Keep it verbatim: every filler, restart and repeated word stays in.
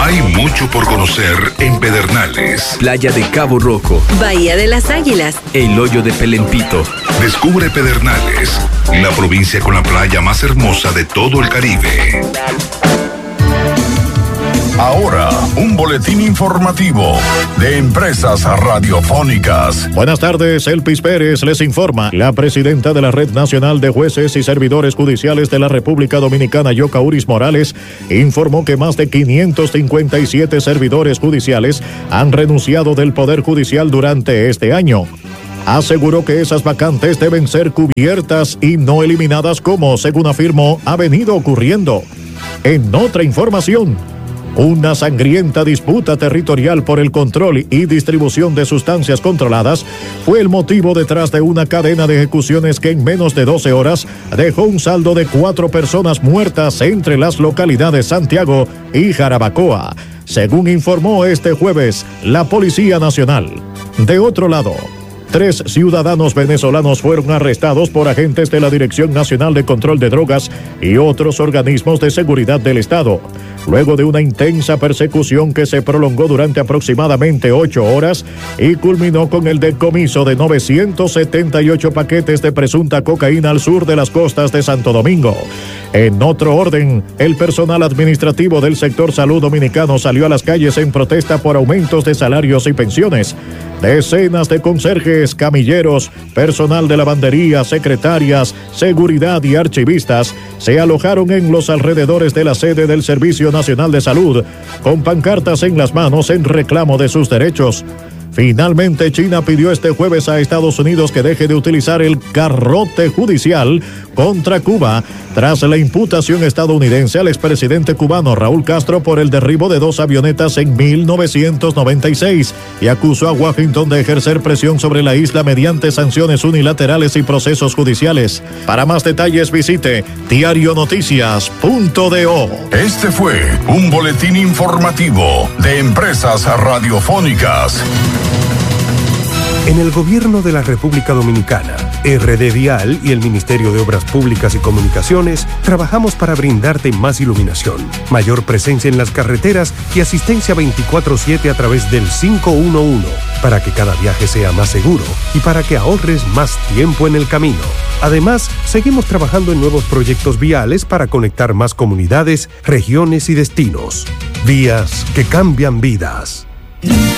Hay mucho por conocer en Pedernales. Playa de Cabo Rojo, Bahía de las Águilas, el hoyo de Pelempito. Descubre Pedernales, la provincia con la playa más hermosa de todo el Caribe. Ahora, un boletín informativo de Empresas Radiofónicas. Buenas tardes, Elpis Pérez les informa. La presidenta de la Red Nacional de Jueces y Servidores Judiciales de la República Dominicana, Yocauris Morales, informó que más de quinientos cincuenta y siete servidores judiciales han renunciado del Poder Judicial durante este año. Aseguró que esas vacantes deben ser cubiertas y no eliminadas como, según afirmó, ha venido ocurriendo. En otra información, una sangrienta disputa territorial por el control y distribución de sustancias controladas fue el motivo detrás de una cadena de ejecuciones que en menos de doce horas dejó un saldo de cuatro personas muertas entre las localidades Santiago y Jarabacoa, según informó este jueves la Policía Nacional. De otro lado, tres ciudadanos venezolanos fueron arrestados por agentes de la Dirección Nacional de Control de Drogas y otros organismos de seguridad del Estado, luego de una intensa persecución que se prolongó durante aproximadamente ocho horas y culminó con el decomiso de novecientos setenta y ocho paquetes de presunta cocaína al sur de las costas de Santo Domingo. En otro orden, el personal administrativo del sector salud dominicano salió a las calles en protesta por aumentos de salarios y pensiones. Decenas de conserjes, camilleros, personal de lavandería, secretarias, seguridad y archivistas se alojaron en los alrededores de la sede del Servicio Nacional de Salud, con pancartas en las manos en reclamo de sus derechos. Finalmente, China pidió este jueves a Estados Unidos que deje de utilizar el garrote judicial contra Cuba tras la imputación estadounidense al expresidente cubano Raúl Castro por el derribo de dos avionetas en mil novecientos noventa y seis y acusó a Washington de ejercer presión sobre la isla mediante sanciones unilaterales y procesos judiciales. Para más detalles visite diario noticias punto do. Este fue un boletín informativo de Empresas Radiofónicas. En el Gobierno de la República Dominicana, R D Vial y el Ministerio de Obras Públicas y Comunicaciones trabajamos para brindarte más iluminación, mayor presencia en las carreteras y asistencia veinticuatro siete a través del cinco uno uno, para que cada viaje sea más seguro y para que ahorres más tiempo en el camino. Además, seguimos trabajando en nuevos proyectos viales para conectar más comunidades, regiones y destinos. Vías que cambian vidas.